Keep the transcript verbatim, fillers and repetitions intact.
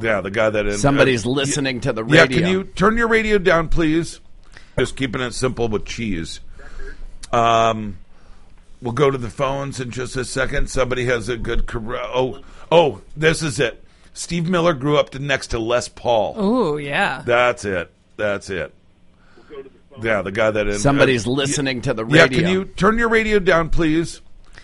Yeah, the guy that in, somebody's uh, listening yeah, to the radio. Yeah, can you turn your radio down, please? Just keeping it simple with cheese. Um, we'll go to the phones in just a second. Somebody has a good career. Oh, oh, this is it. Steve Miller grew up to next to Les Paul. Oh, yeah. That's it. That's it. Yeah, the guy that in, somebody's uh, listening to the yeah, radio. can you turn your radio down, please?